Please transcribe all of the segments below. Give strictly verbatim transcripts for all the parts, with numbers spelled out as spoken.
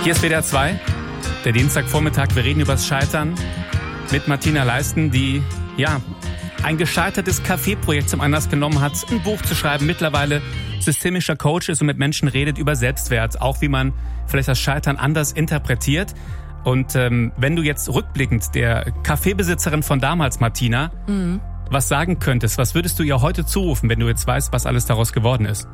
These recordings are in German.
Hier ist W D R zwei, der Dienstagvormittag. Wir reden über das Scheitern mit Martina Leisten, die ja ein gescheitertes Kaffeeprojekt zum Anlass genommen hat, ein Buch zu schreiben, mittlerweile systemischer Coach ist und mit Menschen redet über Selbstwert, auch wie man vielleicht das Scheitern anders interpretiert. Und ähm, wenn du jetzt rückblickend der Kaffeebesitzerin von damals, Martina, mhm. was sagen könntest, was würdest du ihr heute zurufen, wenn du jetzt weißt, was alles daraus geworden ist?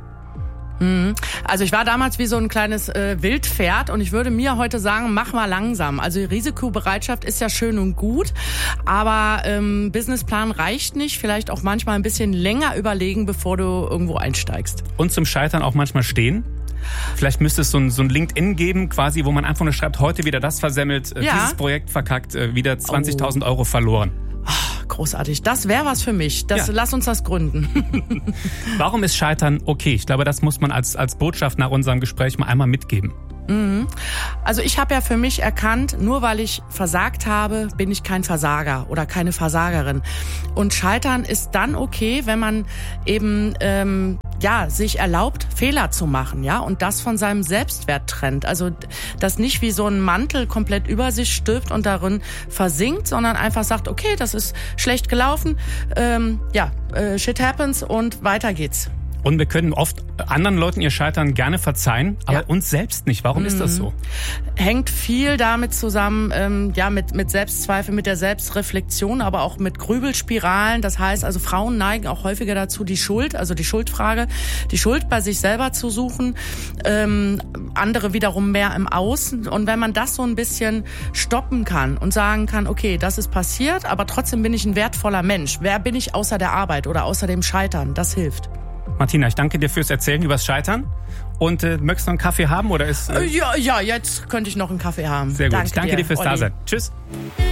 Also ich war damals wie so ein kleines äh, Wildpferd und ich würde mir heute sagen, mach mal langsam. Also die Risikobereitschaft ist ja schön und gut, aber ähm, Businessplan reicht nicht. Vielleicht auch manchmal ein bisschen länger überlegen, bevor du irgendwo einsteigst. Und zum Scheitern auch manchmal stehen? Vielleicht müsste es so ein, so ein LinkedIn geben, quasi, wo man einfach nur schreibt, heute wieder das versemmelt, äh, ja. dieses Projekt verkackt, äh, wieder zwanzigtausend Euro verloren. Großartig. Das wäre was für mich. Das, ja. Lass uns das gründen. Warum ist Scheitern okay? Ich glaube, das muss man als, als Botschaft nach unserem Gespräch mal einmal mitgeben. Also ich habe ja für mich erkannt, nur weil ich versagt habe, bin ich kein Versager oder keine Versagerin. Und Scheitern ist dann okay, wenn man eben ähm, ja sich erlaubt, Fehler zu machen, ja, und das von seinem Selbstwert trennt. Also das nicht wie so ein Mantel komplett über sich stülpt und darin versinkt, sondern einfach sagt, okay, das ist schlecht gelaufen, ähm, ja, äh, shit happens und weiter geht's. Und wir können oft anderen Leuten ihr Scheitern gerne verzeihen, aber ja. uns selbst nicht. Warum mhm. ist das so? Hängt viel damit zusammen, ähm, ja, mit, mit Selbstzweifel, mit der Selbstreflexion, aber auch mit Grübelspiralen. Das heißt, also Frauen neigen auch häufiger dazu, die Schuld, also die Schuldfrage, die Schuld bei sich selber zu suchen, ähm, andere wiederum mehr im Außen. Und wenn man das so ein bisschen stoppen kann und sagen kann, okay, das ist passiert, aber trotzdem bin ich ein wertvoller Mensch. Wer bin ich außer der Arbeit oder außer dem Scheitern? Das hilft. Martina, ich danke dir fürs Erzählen übers Scheitern. Und äh, möchtest du einen Kaffee haben oder ist? Äh ja, ja, jetzt könnte ich noch einen Kaffee haben. Sehr gut. Danke ich danke dir, dir fürs Olli. Dasein. Tschüss.